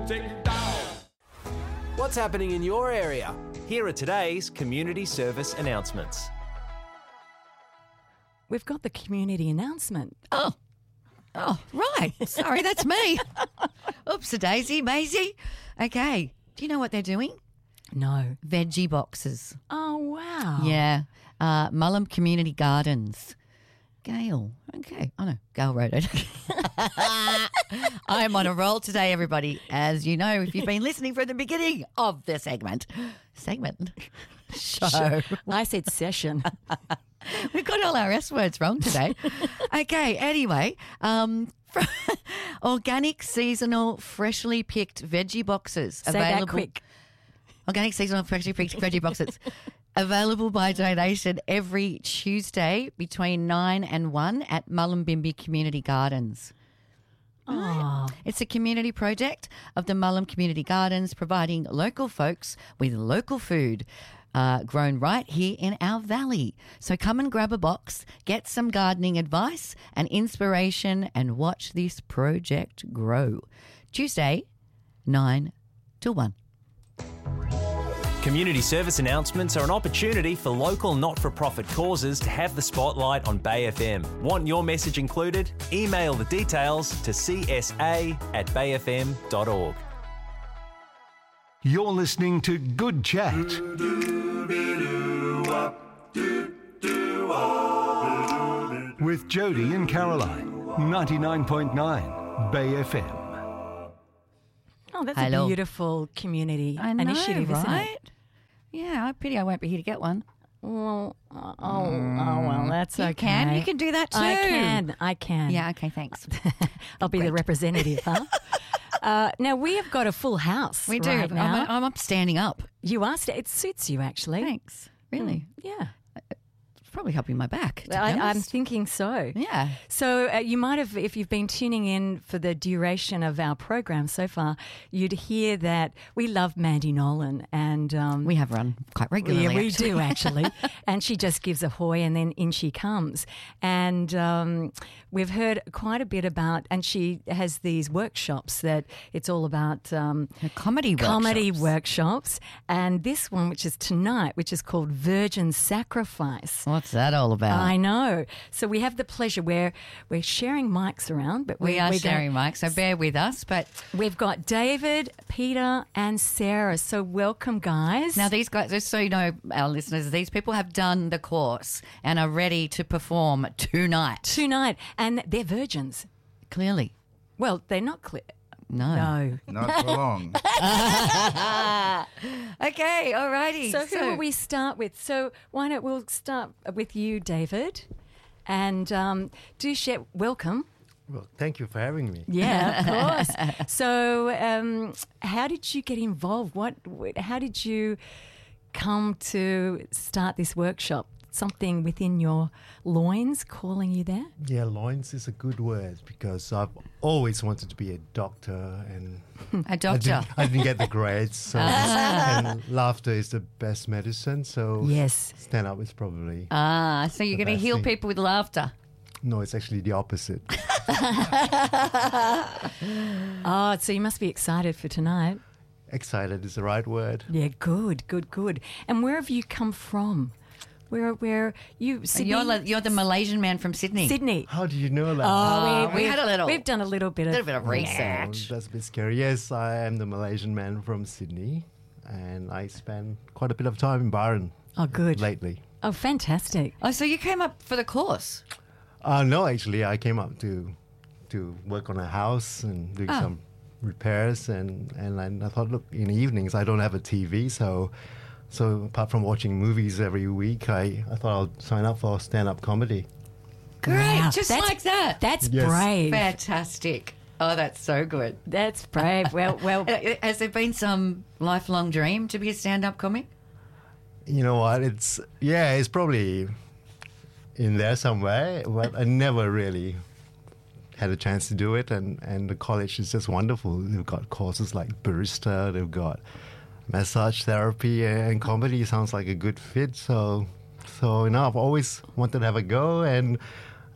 take you down. What's happening in your area? Here are today's community service announcements. We've got the community announcement. Oh, right. Sorry, that's me. Oops-a-daisy, Maisie. Okay. Do you know what they're doing? No. Veggie boxes. Oh, wow. Yeah. Mullum Community Gardens. Gail. Okay. Oh, no. Gail wrote it. I'm on a roll today, everybody. As you know, if you've been listening from the beginning of the segment. Show. I said session. We've got all our S words wrong today. Okay, anyway, organic, seasonal, freshly picked veggie boxes. Say available. that quick. Organic, seasonal, freshly picked veggie boxes. Available by donation every Tuesday between 9 and 1 at Mullumbimby Community Gardens. Oh. It's a community project of the Mullum Community Gardens, providing local folks with local food grown right here in our valley. So come and grab a box, get some gardening advice and inspiration, and watch this project grow. Tuesday, 9 till 1. Community service announcements are an opportunity for local not-for-profit causes to have the spotlight on Bay FM. Want your message included? Email the details to csa@bayfm.org. You're listening to Good Chat. With Jody and Caroline. 99.9 Bay FM. Oh, that's Hello. a beautiful community I know, initiative, isn't right? it? Yeah, I pity I won't be here to get one. Well, well, that's okay. You can do that too. I can. Yeah, okay, thanks. I'll be the representative, huh? Now, we have got a full house. We do. Right now. I'm up standing up. You are. It suits you, actually. Thanks. Really? Yeah. It's probably helping my back. to be I'm honest. thinking so. Yeah. So you might have, if you've been tuning in for the duration of our program so far, you'd hear that we love Mandy Nolan, and We have run quite regularly. yeah, we actually. do actually. And she just gives a hoy, and then in she comes. And we've heard quite a bit about, and she has these workshops that it's all about Her comedy workshops. And this one, which is tonight, which is called Virgin Sacrifice. What's that all about? I know. So we have the pleasure we're sharing mics around, but we are we're sharing mics, so bear with us. But we've got David, Peter, and Sarah. So welcome, guys. now these guys, just so you know, our listeners, these people have done the course and are ready to perform tonight. And they're virgins. Clearly. Well, they're not clear. No. Not for long. Okay, alrighty. So who will we start with? So why don't we'll start with you, David, and do share. Welcome. Well, thank you for having me. Yeah, of course. So how did you get involved? How did you come to start this workshop? Something within your loins calling you there? Yeah, loins is a good word because I've always wanted to be a doctor, and A doctor. I didn't get the grades. So and laughter is the best medicine. So Yes. stand up is probably So you're The going to best heal thing. people with laughter. no. It's actually the opposite. Oh, so you must be excited for tonight. Excited is the right word. Yeah, good. And where have you come from? Where you Sydney? You're the Malaysian man from Sydney. Sydney. How do you know that? we had a little. We've done a little bit of Oh, research. that's a bit scary. Yes, I am the Malaysian man from Sydney, and I spend quite a bit of time in Byron Oh, good. lately. Oh, fantastic. Oh, so you came up for the course? No, actually, I came up to work on a house and doing some repairs, and I thought, look, in the evenings I don't have a TV, so apart from watching movies every week, I thought I'll sign up for stand-up comedy. Great, Wow, just that's- like that. That's Yes. brave. Fantastic. Oh, that's so good. That's brave. Well. Has there been some lifelong dream to be a stand-up comic? You know what? It's probably in there somewhere, but I never really had a chance to do it, and the college is just wonderful. They've got courses like barista, they've got massage therapy, and comedy sounds like a good fit. So I've always wanted to have a go, and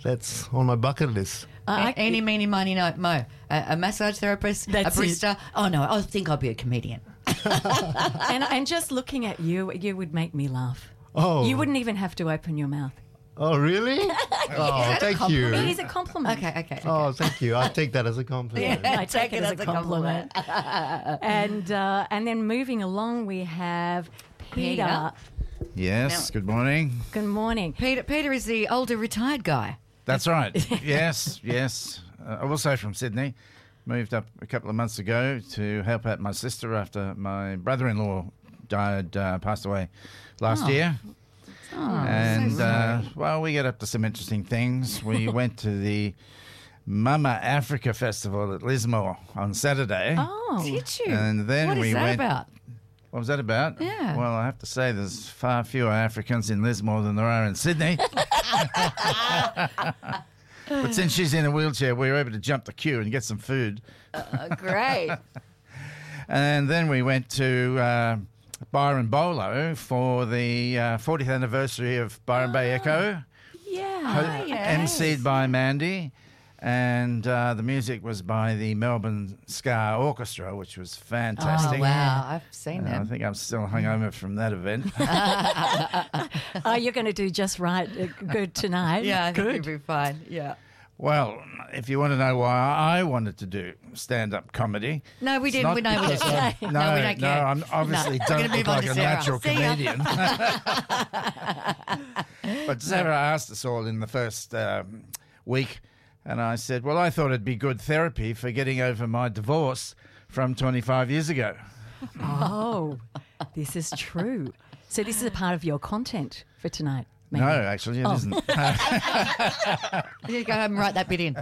that's on my bucket list. Any, meeny, miny, mo. A massage therapist, That's a barista. Oh, no, I think I'll be a comedian. and just looking at you, you would make me laugh. Oh, You wouldn't even have to open your mouth. Oh, really? Oh, thank It you. is a compliment. Okay. Oh, thank you. I'll take that as a compliment. I take it as a compliment. and then moving along, we have Peter. Peter. Yes, good morning. Good morning. Peter is the older retired guy. That's right. Yes. Also from Sydney. Moved up a couple of months ago to help out my sister after my brother-in-law passed away last year. And, well, we get up to some interesting things. We went to the Mama Africa Festival at Lismore on Saturday. Oh, Did you? And then what is we that went. about? What was that about? Yeah. Well, I have to say there's far fewer Africans in Lismore than there are in Sydney. But since she's in a wheelchair, we were able to jump the queue and get some food. Great. And then we went to Byron Bolo for the 40th anniversary of Byron Bay Echo, emceed by Mandy. And the music was by the Melbourne Ska Orchestra, which was fantastic. Oh, wow. I've seen I them. think I'm still hungover from that event. Oh, you're going to do just right. Good tonight. Yeah, I think good. you'll be fine. Yeah. Well, if you want to know why I wanted to do stand-up comedy... No, we it's didn't. not We know we because didn't. I'm- No, we don't No, care. I'm obviously No. We're don't gonna move look on like to a Sarah. natural See ya. comedian. But Sarah asked us all in the first week, and I said, well, I thought it'd be good therapy for getting over my divorce from 25 years ago. Oh, this is true. So this is a part of your content for tonight. Maybe. No, actually, it isn't. You go home and write that bit in.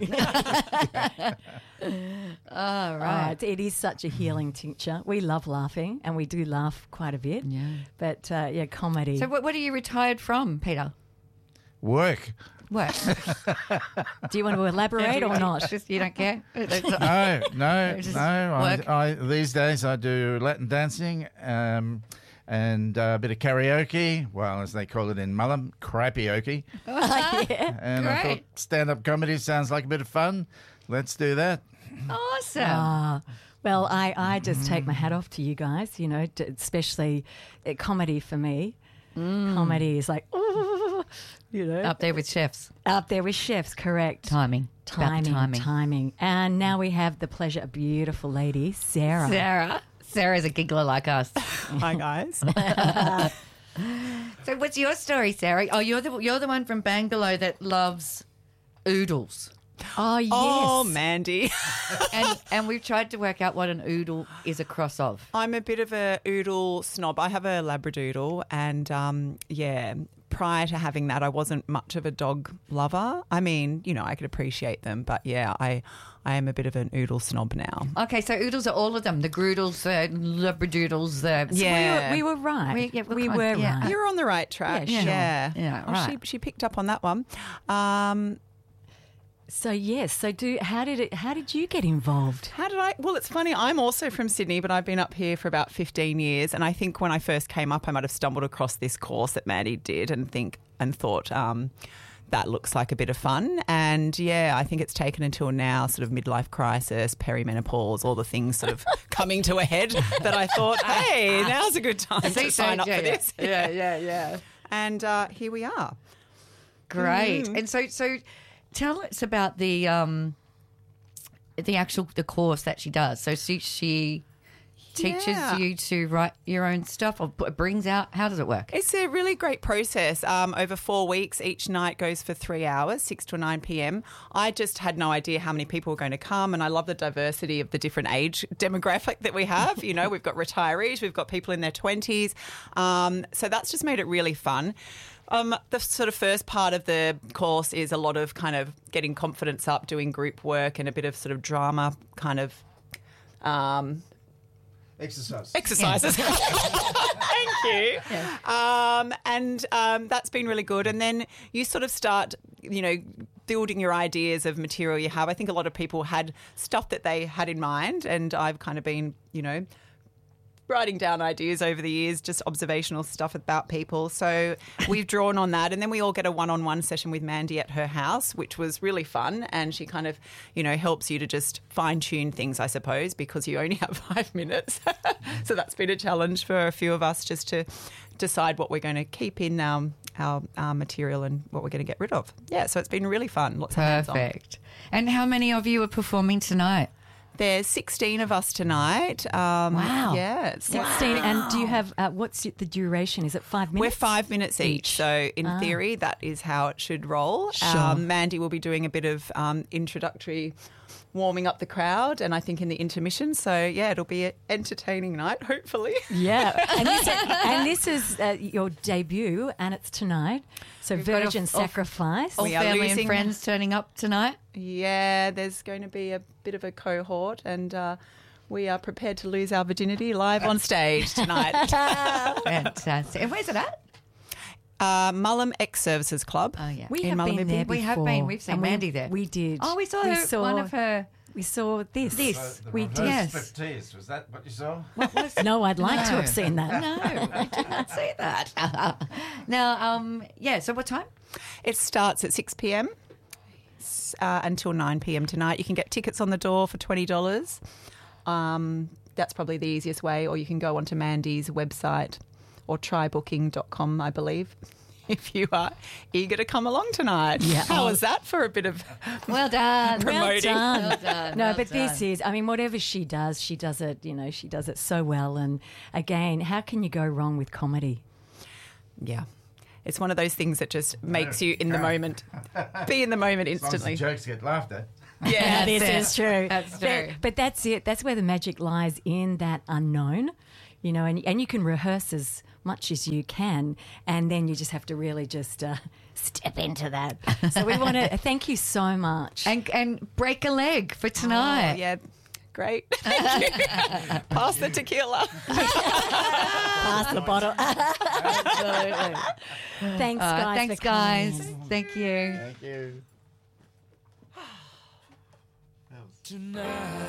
All right. It is such a healing tincture. We love laughing, and we do laugh quite a bit. Yeah. But comedy. So what are you retired from, Peter? Work. What? Do you want to elaborate or not? Just, you don't care? No. Just I, work. these days I do Latin dancing and a bit of karaoke, well, as they call it in Mullum, crappy-okie. Yeah. And I thought Great. stand-up comedy sounds like a bit of fun. Let's do that. Awesome. Well, I just take my hat off to you guys, especially comedy for me. Comedy is like, ooh, Up there with chefs. up there with chefs, correct. Timing. About the Timing. And now we have the pleasure, a beautiful lady, Sarah. Sarah's a giggler like us. Hi, guys. So what's your story, Sarah? Oh, you're the one from Bangalore that loves oodles. Oh, yes. Oh, Mandy. And we've tried to work out what an oodle is a cross of. I'm a bit of a oodle snob. I have a Labradoodle and, prior to having that, I wasn't much of a dog lover. I mean, I could appreciate them, but yeah, I am a bit of an oodle snob now. Okay, so oodles are all of them. The groodles, the Labradoodles, the... Yeah. We were right. We were right. You're on the right track. Yeah, sure. Yeah. Yeah, Oh, right. she picked up on that one. So yes. So how did you get involved? How did I? Well, it's funny. I'm also from Sydney, but I've been up here for about 15 years. And I think when I first came up, I might have stumbled across this course that Mandy did and thought that looks like a bit of fun. And yeah, I think it's taken until now, sort of midlife crisis, perimenopause, all the things sort of coming to a head that I thought, hey, now's a good time to sign up for this. Yeah. And here we are. Great. And so tell us about the course that she does. So she teaches Yeah. you to write your own stuff or brings out. How does it work? It's a really great process. Over 4 weeks, each night goes for 3 hours, 6 to 9 p.m. I just had no idea how many people were going to come, and I love the diversity of the different age demographic that we have. We've got retirees, we've got people in their 20s. So that's just made it really fun. The sort of first part of the course is a lot of kind of getting confidence up, doing group work and a bit of sort of drama kind of exercises. Thank you. That's been really good. And then you sort of start, building your ideas of material you have. I think a lot of people had stuff that they had in mind, and I've kind of been, writing down ideas over the years, just observational stuff about people. So we've drawn on that. And then we all get a one-on-one session with Mandy at her house, which was really fun. And she kind of, helps you to just fine-tune things, I suppose, because you only have 5 minutes. So that's been a challenge for a few of us just to decide what we're going to keep in our material and what we're going to get rid of. Yeah, so it's been really fun. Lots of hands-on. Perfect. And how many of you are performing tonight? There's 16 of us tonight. Wow. Yeah. It's 16. And do you have, what's the duration? Is it 5 minutes? We're 5 minutes each. So in theory, that is how it should roll. Sure. Mandy will be doing a bit of introductory warming up the crowd, and I think in the intermission. So, yeah, it'll be an entertaining night, hopefully. Yeah. And this is your debut, and it's tonight. So We've got Virgin Sacrifice. All We are family losing- and friends turning up tonight? Yeah, there's going to be a bit of a cohort, and we are prepared to lose our virginity live on stage tonight. Fantastic. And where's it at? Mullum Ex-Services Club. Oh, yeah. We in have Mullum been there Before. We have before, been. We've seen and Mandy there. We did. Oh, we saw one of her. We saw this. We did. Yes. Striptease, was that what you saw? No, I'd like to No. have seen that. No, I did not see that. Now, so what time? It starts at 6 p.m. Until 9 p.m. tonight. You can get tickets on the door for $20. That's probably the easiest way, or you can go onto Mandy's website or trybooking.com, I believe, if you are eager to come along tonight. Yeah. How was that for a bit of Well done. promoting? Well done. No, well but done. this is, whatever she does it, she does it so well. And again, how can you go wrong with comedy? Yeah. It's one of those things that just makes you in the moment, be in the moment As long as instantly. the jokes get laughed at. Yeah, This it. is true. That's true. But that's it. That's where the magic lies, in that unknown, and you can rehearse as much as you can, and then you just have to really just step into that. So we want to thank you so much. And break a leg for tonight. Oh, yeah. Great. Thank you. Pass the tequila. Pass the bottle. Absolutely. Thanks, guys. Thanks, for coming guys. in. Thank you. Thank you. Tonight.